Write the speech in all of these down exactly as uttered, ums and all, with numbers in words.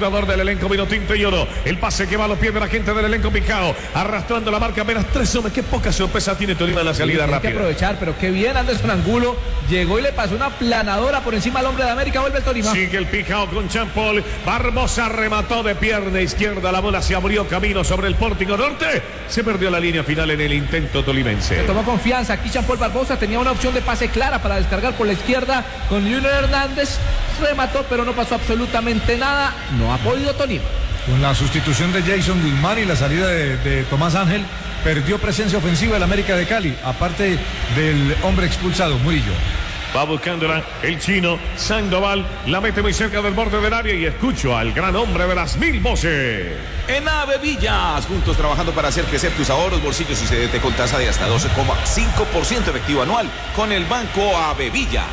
jugador del elenco vino tinto y oro. El pase que va a los pies de la gente del elenco Picao, arrastrando la marca apenas tres hombres. Qué poca sorpresa tiene Tolima en la salida sí, rápida. Hay que aprovechar, pero qué bien Anderson Angulo. Llegó y le pasó una planadora por encima al hombre de América. Vuelve el Tolima. Sigue el Picao con Champol. Barbosa remató de pierna izquierda. La bola se abrió camino sobre el Pórtico Norte. Se perdió la línea final en el intento tolimense. Se tomó confianza. Aquí Champol Barbosa tenía una opción de pase clara para descargar por la izquierda con Junior Hernández. Remató, pero no pasó absolutamente nada. No ha podido Tolima. Con la sustitución de Jason Guzmán y la salida de, de Tomás Ángel, perdió presencia ofensiva el América de Cali, aparte del hombre expulsado, Murillo. Va buscándola el chino Sandoval, la mete muy cerca del borde del área y escucho al gran hombre de las mil voces. En Avevillas, juntos trabajando para hacer crecer tus ahorros, bolsillos y C D T con tasa de hasta doce coma cinco por ciento efectivo anual con el Banco Avevillas.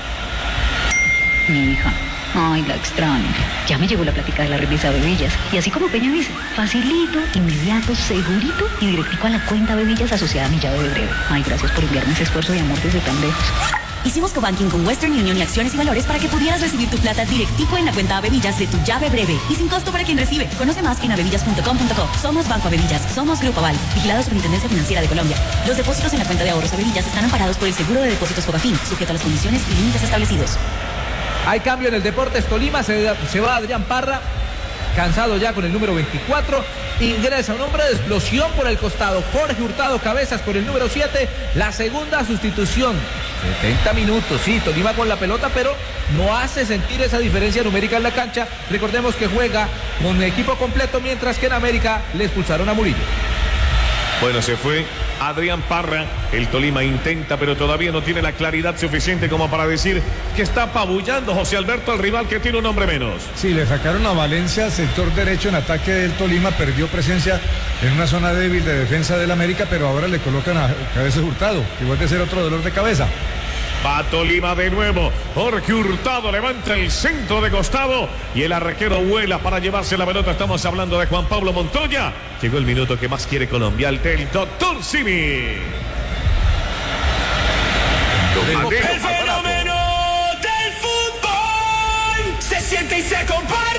Mi hija, ay, la extraño. Ya me llegó la plática de la remesa Avevillas. Y así como Peña dice, facilito, inmediato, segurito y directico a la cuenta Avevillas asociada a mi llave de breve. Ay, gracias por enviarme ese esfuerzo de amor desde tan lejos. Hicimos cobanking con Western Union y Acciones y Valores para que pudieras recibir tu plata directico en la cuenta Avevillas de tu llave breve y sin costo para quien recibe. Conoce más en avevillas punto com punto co. Somos Banco Avevillas, somos Grupo Aval, vigilados por Intendencia Financiera de Colombia. Los depósitos en la cuenta de ahorros Avevillas están amparados por el Seguro de Depósitos Fogafín, sujeto a las condiciones y límites establecidos. Hay cambio en el Deportes Tolima, se, se va Adrián Parra, cansado ya con el número veinticuatro, ingresa un hombre de explosión por el costado, Jorge Hurtado Cabezas por el número siete, la segunda sustitución, setenta minutos, sí, Tolima con la pelota, pero no hace sentir esa diferencia numérica en la cancha. Recordemos que juega con equipo completo, mientras que en América le expulsaron a Murillo. Bueno, se fue Adrián Parra. El Tolima intenta, pero todavía no tiene la claridad suficiente como para decir que está apabullando José Alberto al rival que tiene un hombre menos. Sí, le sacaron a Valencia, sector derecho en ataque del Tolima, perdió presencia en una zona débil de defensa del América, pero ahora le colocan a Cabezas Hurtado, que vuelve a ser otro dolor de cabeza. Va Tolima de nuevo. Jorge Hurtado levanta el centro de costado y el arquero vuela para llevarse la pelota. Estamos hablando de Juan Pablo Montoya. Llegó el minuto que más quiere Colombia, el del doctor Simi. El fenómeno del fútbol se siente y se comparte.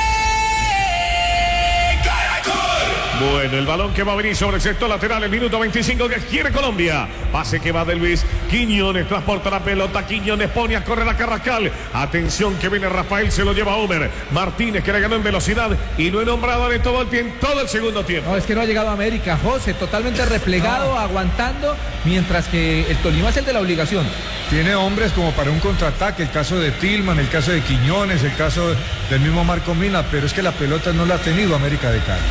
Bueno, el balón que va a venir sobre el sector lateral, el minuto veinticinco que quiere Colombia. Pase que va de Luis Quiñones, transporta la pelota, Quiñones pone a correr a Carrascal. Atención que viene Rafael, se lo lleva a Homer. Martínez que le ganó en velocidad y no he nombrado en todo el tiempo, todo el segundo tiempo. No, es que no ha llegado a América, José, totalmente replegado, no. aguantando, mientras que el Tolima es el de la obligación. Tiene hombres como para un contraataque, el caso de Tillman, el caso de Quiñones, el caso del mismo Marco Mina, pero es que la pelota no la ha tenido América de Cali.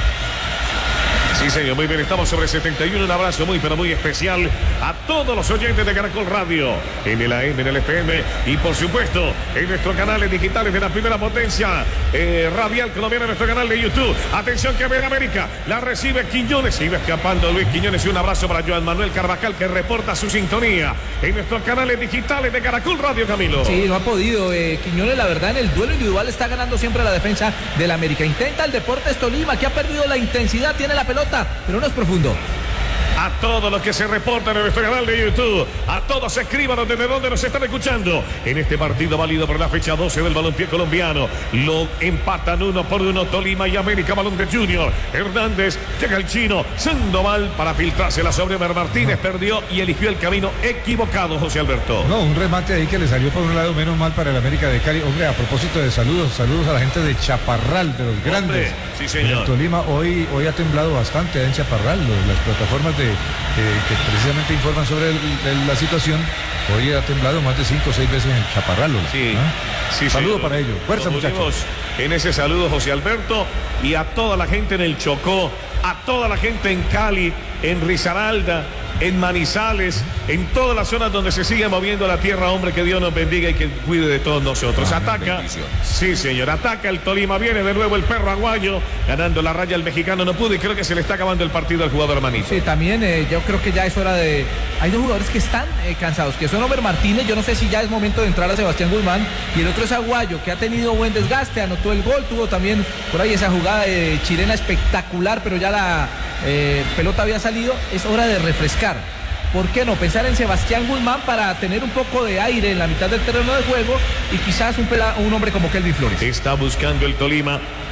Sí, señor, muy bien, estamos sobre setenta y uno. Un abrazo muy, pero muy especial a todos los oyentes de Caracol Radio, en el A M, en el F M y, por supuesto, en nuestros canales digitales de la primera potencia eh, radial colombiana, en nuestro canal de YouTube. Atención que viene América, la recibe Quiñones, iba escapando Luis Quiñones y un abrazo para Joan Manuel Carvajal que reporta su sintonía en nuestros canales digitales de Caracol Radio, Camilo. Sí, no ha podido, eh, Quiñones, la verdad, en el duelo individual está ganando siempre la defensa del América. Intenta el Deportes Tolima, que ha perdido la intensidad, tiene la pelota, pero no es profundo. A todos los que se reportan en nuestro canal de YouTube, a todos escriban desde donde nos están escuchando en este partido válido por la fecha doce del balompié colombiano. Lo empatan uno por uno Tolima y América. Balón de Junior Hernández, llega el chino Sandoval para filtrársela sobre Omer Martínez, perdió y eligió el camino equivocado, José Alberto. No, un remate ahí que le salió por un lado, menos mal para el América de Cali. Hombre, a propósito de saludos, saludos a la gente de Chaparral, de los grandes. Hombre, sí, señor. El Tolima hoy, hoy ha temblado bastante en Chaparral, las plataformas de Eh, que precisamente informan sobre el, el, la situación. Hoy ha temblado más de cinco o seis veces en Chaparral. Sí, ¿Ah? sí, saludo sí, para ellos. Fuerza, muchachos. En ese saludo, José Alberto, y a toda la gente en el Chocó, a toda la gente en Cali, en Risaralda, en Manizales, en todas las zonas donde se sigue moviendo la tierra, hombre, que Dios nos bendiga y que cuide de todos nosotros. Amén, ataca, bendición. Sí, señor, ataca el Tolima, viene de nuevo el perro aguayo, ganando la raya el mexicano, no pudo y creo que se le está acabando el partido al jugador Manito. Sí, también eh, yo creo que ya es hora de... Hay dos jugadores que están eh, cansados, que son Omer Martínez, yo no sé si ya es momento de entrar a Sebastián Guzmán, y el otro es Aguayo, que ha tenido buen desgaste, anotó el gol, tuvo también por ahí esa jugada eh, chilena espectacular, pero ya la eh, pelota había salido, es hora de refrescar. ¿Por qué no pensar en Sebastián Guzmán para tener un poco de aire en la mitad del terreno de juego y quizás un, pela, un hombre como Kelvin Flores? Está buscando el Tolima